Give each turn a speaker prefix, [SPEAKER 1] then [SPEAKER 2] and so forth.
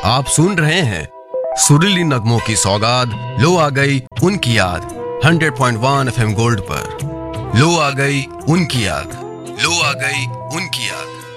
[SPEAKER 1] आप सुन रहे हैं सुरीली नगमों की सौगात, लो आ गई उनकी याद 100.1 FM गोल्ड पर। लो आ गई उनकी याद, लो आ गई उनकी याद।